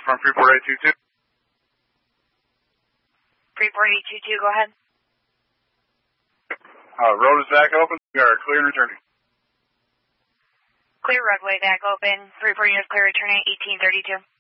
from Freeport 822. Freeport 822, go ahead. Road is back open. We are clear and returning. Clear roadway back open. Freeport units clear returning 1832.